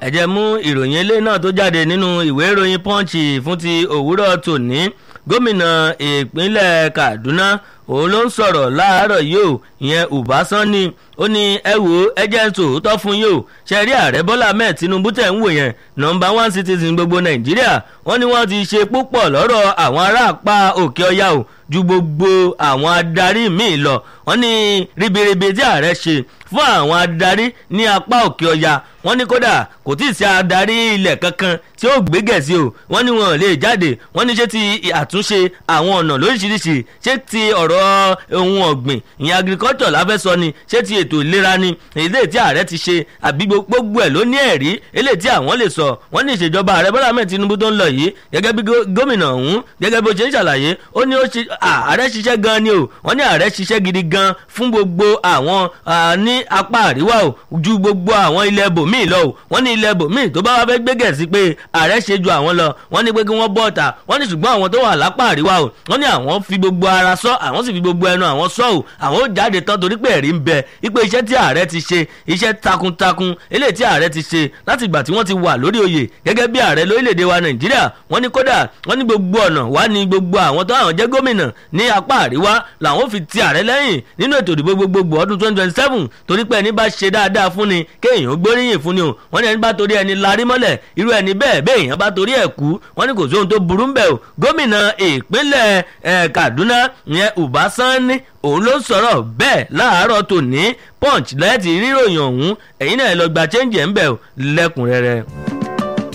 ẹ jẹ́ mú ìròyìn ilé náà tó jáde nínú ìwé ìròyìn Punch fún ti òwúrọ̀ tòní. Gómìnà ìpínlẹ̀ Kaduna òun ló ń sọ̀rọ̀ láàárọ̀ yìí o, ìyẹn Uba Sani. Ó ní ẹ wò ẹ jẹ́ tòótọ́ fún yìí o, ṣe rí ààrẹ Bọ́lá Ahmed Tinubu tẹ̀ ń wò yẹn nọ́mbà 1 citizen gbogbo Nàìjíríà. Wọ́n ní wọ́n ti ṣe púpọ̀ lọ́rọ̀ àwọn ará àpá òkè ọya o ju gbogbo àwọn adarí míì lọ. Wọ́n ní ribiribi tí ààrẹ ṣe fún àwọn adarí ní apá òkè ọya, wọ́n ní kódà kò tí ì sí adarí ilẹ̀ kankan tí ó gbégẹ̀ sí o. Wọ́n ní wọn ò lè jáde. Wọ́n ní ṣé ti àtúnṣe àwọn ọ̀nà lóríṣiríṣi, ṣé ti ọ̀rọ̀ ohun ọ̀gbìn ìyẹn agriculture láfẹ́ sọ ni, ṣé ti ètò ìlera ni, èyí tí ààrẹ ti ṣe àbí gbogbo ẹ̀ ló ní ẹ̀rí eléyìí tí àwọn lè sọ. Wọ́n ní ìṣèjọba ààrẹ Bọ́lá Ahmed Tinubu tó ń lọ yìí gẹ́gẹ́ bí gómìnà ọ̀hún gẹ́gẹ́ bó ṣe ń ṣàlàyé, ó ní ààrẹ ṣiṣẹ́ gan ni o. Wọ́n ní ààrẹ ṣiṣẹ́ gidi gan fún gbogbo àwọn ní apá àríwá o ju gbogbo àwọn ilẹ̀ bòmíì lọ o. Wọ́n ní ilẹ̀ bòmíì tó bá wá fẹ́ gbégẹ̀ sí pé ààrẹ ṣe ju àwọn lọ, wọ́n ní pé kí wọ́n bọ́ ọ̀tà. Wọ́n ní ṣùgbọ́n àwọn tó wà lápá àríwá o, wọ́n ní àwọn fi gbogbo ara sọ, àwọn sì fi gbogbo ẹnu àwọn sọ o. Àwọn ó jáde tán torí pé ẹ̀rí ń bẹ wípé iṣẹ́ tí ààrẹ ti ṣe, iṣẹ́ takuntakun eléyìí tí ààrẹ ti ṣe láti ìgbà tí wọ́n ti wà lórí oyè gẹ́gẹ́ bí ààrẹ lórílẹ̀‐èdè wa Nàìjíríà. Wọ́n ní kódà wọ́n ní gbogbo ọ̀nà wá ní gbogbo àwọn tó àwọn jẹ́ gómìnà ní apá àríwá làwọn fi ti ààrẹ lẹ́yìn nínú ètò ìdìbò gbogbogbò ọdún 2027 torí pé ẹni bá ṣe dáadáa fún ni kéèyàn gbóríyìn fún ni o. Wọ́n ní ẹni bá torí ẹni larí mọ́lẹ̀ irú ẹni bẹ́ẹ̀ èèyàn bá torí ẹ̀ kú. Wọ́n ní kò sóhun tó burú ń bẹ̀ o. Gómìnà ìpínlẹ̀ Kaduna ìyẹn Uba Sani òun ló sọ̀rọ̀ bẹ́ẹ̀ láàárọ̀ tòní. Punch lẹ́ẹ̀tì ríròyìn ọ̀hún, ẹ̀yin náà lọ gba change ẹ̀ ń bẹ̀ lẹ́kùnrẹ́rẹ́.